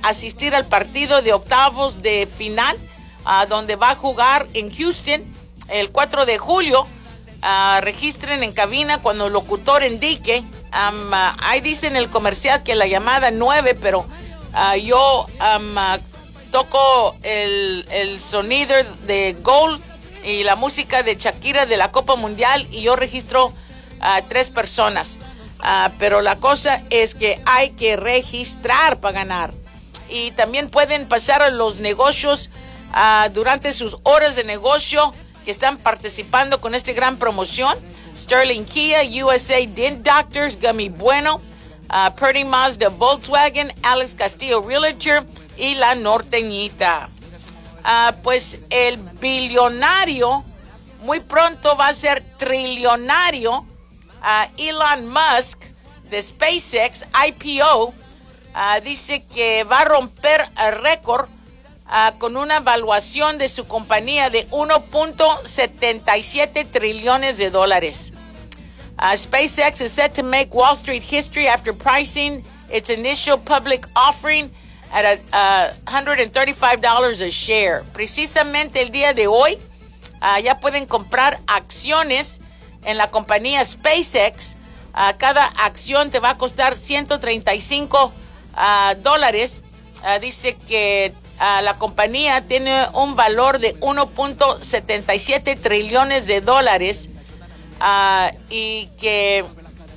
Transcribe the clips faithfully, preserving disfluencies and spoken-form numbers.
asistir al partido de octavos de final, uh, donde va a jugar en Houston el cuatro de julio. Uh, registren en cabina cuando el locutor indique. Um, uh, ahí dice en el comercial que la llamada nueve, pero uh, yo um, uh, toco el, el sonido de Gold y la música de Shakira de la Copa Mundial, y yo registro a uh, tres personas. Uh, pero la cosa es que hay que registrar para ganar. Y también pueden pasar a los negocios uh, durante sus horas de negocio que están participando con esta gran promoción. Sterling Kia, U S A Dent Doctors, Gummy Bueno, uh, Purdy Mazda Volkswagen, Alex Castillo Realtor y La Norteñita. Uh, pues el billonario muy pronto va a ser trillonario. Uh, Elon Musk de SpaceX I P O uh, dice que va a romper el récord uh, con una evaluación de su compañía de uno punto setenta y siete trillones de dólares. Uh, SpaceX is set to make Wall Street history after pricing its initial public offering at a, uh, one hundred thirty-five dollars a share. Precisamente el día de hoy uh, ya pueden comprar acciones en la compañía SpaceX. Uh, cada acción te va a costar ciento treinta y cinco uh, dólares. Uh, dice que uh, la compañía tiene un valor de uno punto setenta y siete trillones de dólares uh, y que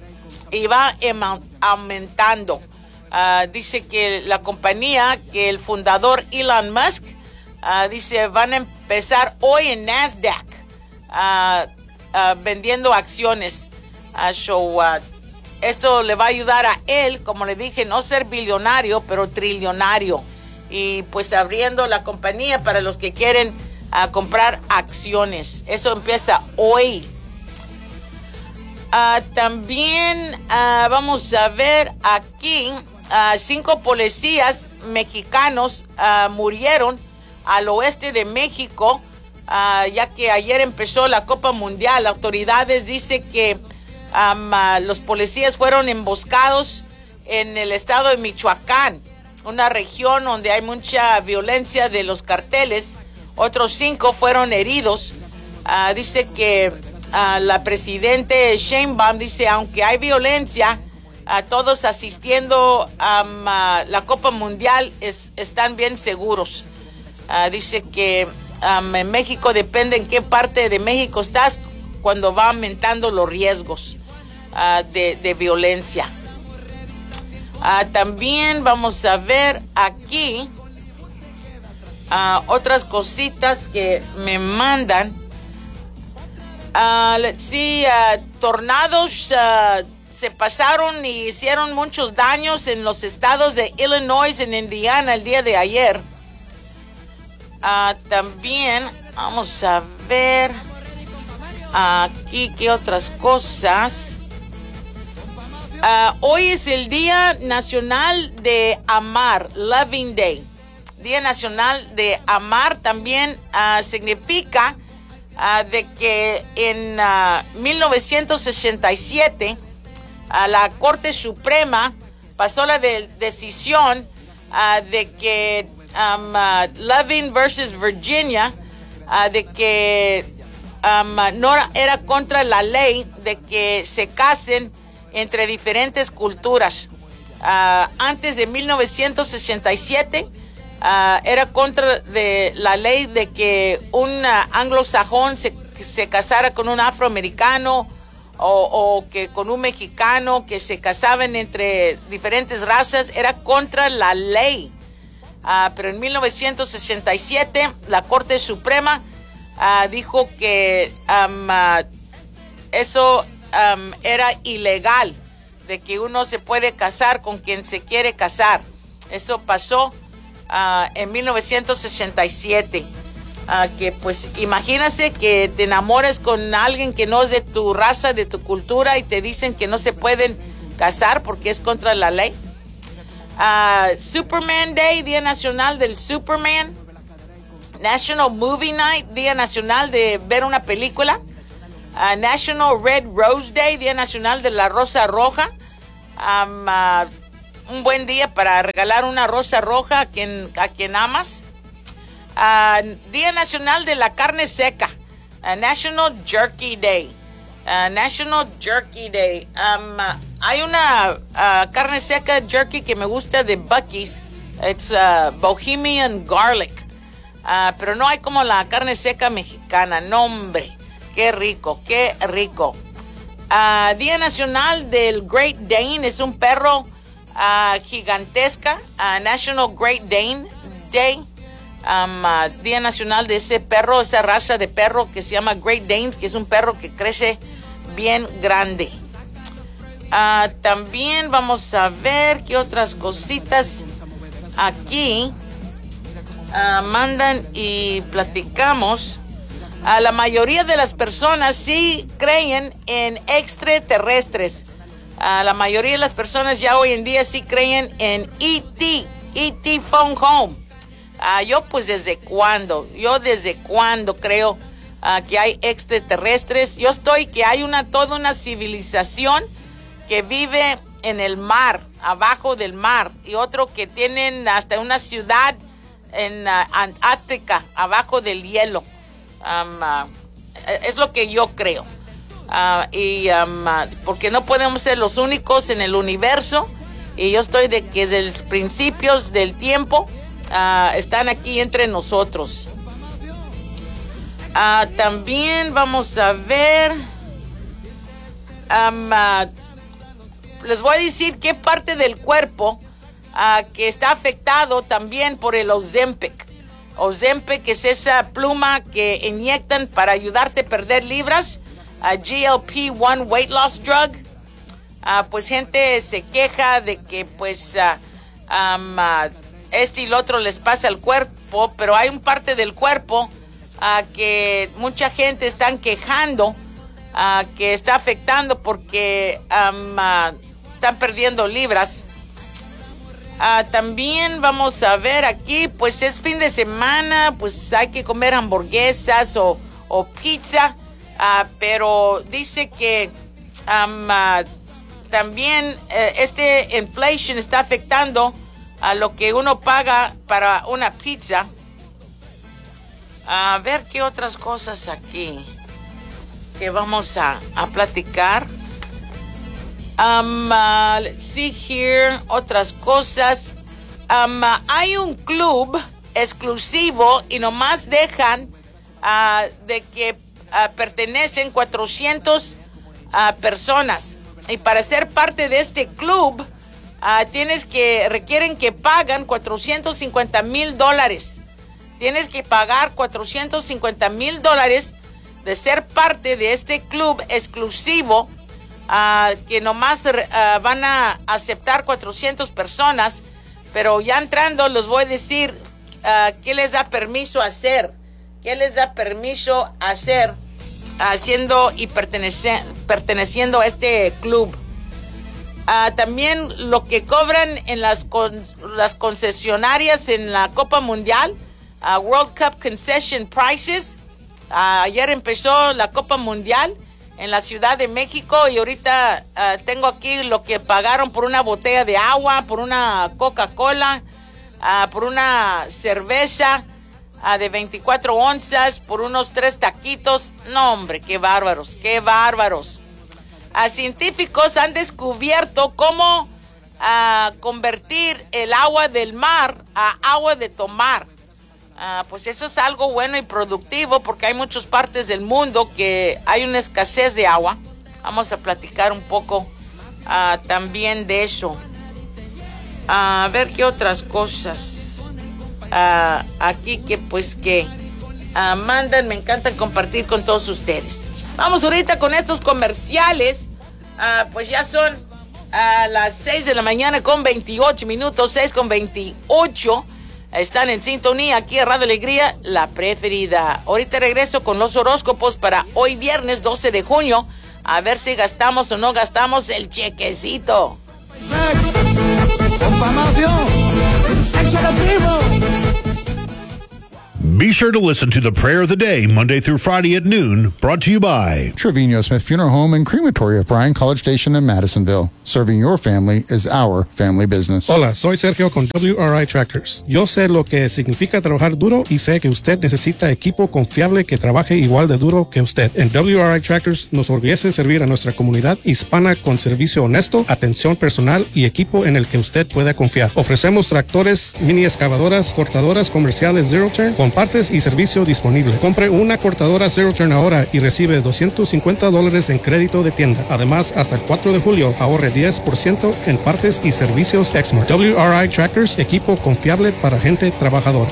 y va aumentando. Uh, dice que la compañía, que el fundador Elon Musk, uh, dice van a empezar hoy en Nasdaq. Uh, Uh, vendiendo acciones. Uh, so, uh, esto le va a ayudar a él, como le dije, no ser billonario, pero trillonario. Y pues abriendo la compañía para los que quieren uh, comprar acciones. Eso empieza hoy. Uh, también uh, vamos a ver aquí, uh, cinco policías mexicanos uh, murieron al oeste de México. Uh, ya que ayer empezó la Copa Mundial. Autoridades dicen que um, uh, los policías fueron emboscados en el estado de Michoacán, una región donde hay mucha violencia de los carteles. Otros cinco fueron heridos. Uh, dice que uh, la presidente Sheinbaum dice, aunque hay violencia, uh, todos asistiendo a um, uh, la Copa Mundial es, están bien seguros. Uh, dice que Um, en México depende en qué parte de México estás cuando va aumentando los riesgos uh, de, de violencia. Uh, también vamos a ver aquí uh, otras cositas que me mandan. Uh, let's see, uh, tornados uh, se pasaron y hicieron muchos daños en los estados de Illinois y en Indiana el día de ayer. Uh, también vamos a ver aquí qué otras cosas. Uh, hoy es el Día Nacional de Amar, Loving Day. Día Nacional de Amar también uh, significa uh, de que en uh, mil novecientos sesenta y siete uh, la Corte Suprema pasó la de- decisión uh, de que Um, uh, Loving versus Virginia, uh, de que um, no era contra la ley de que se casen entre diferentes culturas. Uh, antes de mil novecientos sesenta y siete uh, era contra de la ley de que un uh, anglosajón se, se casara con un afroamericano o, o que con un mexicano, que se casaban entre diferentes razas. Era contra la ley. Uh, pero en mil novecientos sesenta y siete la Corte Suprema uh, dijo que um, uh, eso um, era ilegal, de que uno se puede casar con quien se quiere casar. Eso pasó uh, en mil novecientos sesenta y siete. Uh, que pues imagínate que te enamores con alguien que no es de tu raza, de tu cultura, y te dicen que no se pueden casar porque es contra la ley. Uh, Superman Day, Día Nacional del Superman. National Movie Night, Día Nacional de ver una película. Uh, National Red Rose Day, Día Nacional de la Rosa Roja. Um, uh, un buen día para regalar una rosa roja a quien, a quien amas. Uh, Día Nacional de la Carne Seca. Uh, National Jerky Day. Uh, National Jerky Day. Um, uh, hay una uh, carne seca jerky que me gusta de Buc-ee's. It's uh, Bohemian Garlic. Uh, pero no hay como la carne seca mexicana. No, hombre. Qué rico, qué rico. Uh, Día Nacional del Great Dane. Es un perro uh, gigantesca. Uh, National Great Dane Day. Um, uh, Día Nacional de ese perro, esa raza de perro que se llama Great Danes, que es un perro que crece bien grande. Uh, también vamos a ver qué otras cositas aquí uh, mandan y platicamos. Uh, la mayoría de las personas sí creen en extraterrestres. Uh, la mayoría de las personas ya hoy en día sí creen en E T, E T Phone Home. Uh, yo pues desde cuándo, yo desde cuándo creo uh, que hay extraterrestres. Yo estoy que hay una toda una civilización que vive en el mar, abajo del mar, y otro que tienen hasta una ciudad en uh, Antártica, abajo del hielo. Um, uh, es lo que yo creo. Uh, y um, uh, porque no podemos ser los únicos en el universo, y yo estoy de que desde los principios del tiempo Uh, están aquí entre nosotros. Uh, también vamos a ver. Um, uh, les voy a decir qué parte del cuerpo uh, que está afectado también por el Ozempic. Ozempic es esa pluma que inyectan para ayudarte a perder libras. Uh, G L P one Weight Loss Drug. Uh, pues gente se queja de que pues uh, um, uh, este y el otro les pasa al cuerpo, pero hay un parte del cuerpo uh, que mucha gente están quejando uh, que está afectando porque um, uh, están perdiendo libras. Uh, también vamos a ver aquí, pues es fin de semana, pues hay que comer hamburguesas o, o pizza, uh, pero dice que um, uh, también uh, este inflation está afectando a lo que uno paga para una pizza. A ver qué otras cosas aquí que vamos a, a platicar. Um, uh, let's see here, otras cosas. Um, uh, hay un club exclusivo y nomás dejan uh, de que uh, pertenecen cuatrocientas uh, personas. Y para ser parte de este club, Uh, tienes que, requieren que pagan cuatrocientos cincuenta mil dólares. Tienes que pagar cuatrocientos cincuenta mil dólares de ser parte de este club exclusivo, uh, que nomás uh, van a aceptar cuatrocientas personas, pero ya entrando les voy a decir uh, qué les da permiso hacer, qué les da permiso hacer haciendo y pertenece, perteneciendo a este club. Uh, también lo que cobran en las, con, las concesionarias en la Copa Mundial, uh, World Cup Concession Prices. Uh, ayer empezó la Copa Mundial en la Ciudad de México y ahorita uh, tengo aquí lo que pagaron por una botella de agua, por una Coca-Cola, uh, por una cerveza uh, de veinticuatro onzas, por unos tres taquitos. No, hombre, qué bárbaros, qué bárbaros. Uh, científicos han descubierto cómo uh, convertir el agua del mar a agua de tomar. Uh, pues eso es algo bueno y productivo porque hay muchas partes del mundo que hay una escasez de agua. Vamos a platicar un poco uh, también de eso. Uh, a ver qué otras cosas uh, aquí que pues que uh, mandan, me encantan compartir con todos ustedes. Vamos ahorita con estos comerciales. Uh, pues ya son a uh, las seis de la mañana con veintiocho minutos, seis con veintiocho. Están en sintonía aquí a Radio Alegría, la preferida. Ahorita regreso con los horóscopos para hoy viernes doce de junio. A ver si gastamos o no gastamos el chequecito. Be sure to listen to the Prayer of the Day Monday through Friday at noon, brought to you by Trevino Smith Funeral Home and Crematory of Bryan College Station in Madisonville. Serving your family is our family business. Hola, soy Sergio con W R I Tractors. Yo sé lo que significa trabajar duro y sé que usted necesita equipo confiable que trabaje igual de duro que usted. En W R I Tractors nos orgullece servir a nuestra comunidad hispana con servicio honesto, atención personal y equipo en el que usted pueda confiar. Ofrecemos tractores, mini excavadoras, cortadoras comerciales Zero Turn con partes y servicio disponible. Compre una cortadora Zero Turn ahora y recibe doscientos cincuenta dólares en crédito de tienda. Además, hasta el cuatro de julio ahorre diez por ciento en partes y servicios Exmart. W R I Tractors, equipo confiable para gente trabajadora.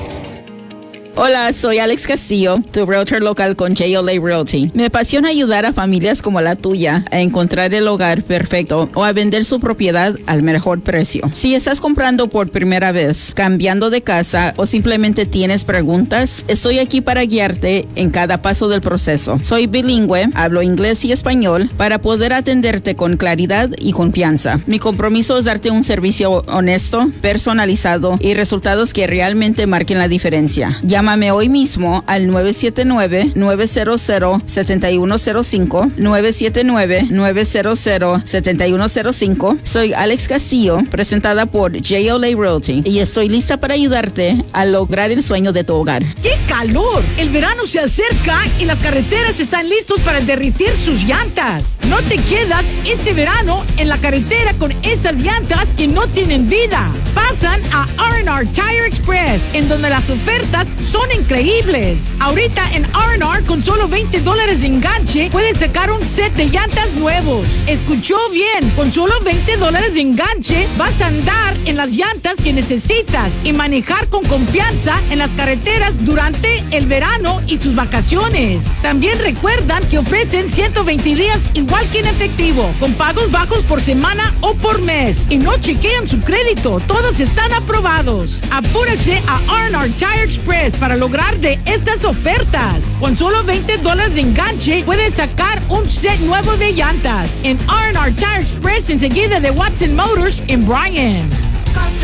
Hola, soy Alex Castillo, tu realtor local con J L A Realty. Me apasiona ayudar a familias como la tuya a encontrar el hogar perfecto o a vender su propiedad al mejor precio. Si estás comprando por primera vez, cambiando de casa o simplemente tienes preguntas, estoy aquí para guiarte en cada paso del proceso. Soy bilingüe, hablo inglés y español para poder atenderte con claridad y confianza. Mi compromiso es darte un servicio honesto, personalizado y resultados que realmente marquen la diferencia. Llama Llámame hoy mismo al nueve siete nueve, nueve cero cero, siete uno cero cinco, nueve siete nueve, nueve cero cero, siete uno cero cinco. Soy Alex Castillo, presentada por J L A Realty, y estoy lista para ayudarte a lograr el sueño de tu hogar. ¡Qué calor! El verano se acerca y las carreteras están listos para derretir sus llantas. No te quedas este verano en la carretera con esas llantas que no tienen vida. Pasan a R and R Tire Express, en donde las ofertas son increíbles. Ahorita en R and R, con solo veinte dólares de enganche, puedes sacar un set de llantas nuevos. Escuchó bien, con solo veinte dólares de enganche, vas a andar en las llantas que necesitas y manejar con confianza en las carreteras durante el verano y sus vacaciones. También recuerdan que ofrecen ciento veinte días igual que en efectivo, con pagos bajos por semana o por mes. Y no chequean su crédito, todos están aprobados. Apúrese a R and R Tire Express para lograr de estas ofertas. Con solo veinte dólares de enganche, puedes sacar un set nuevo de llantas en R and R Tire Express, enseguida de Watson Motors en Bryan.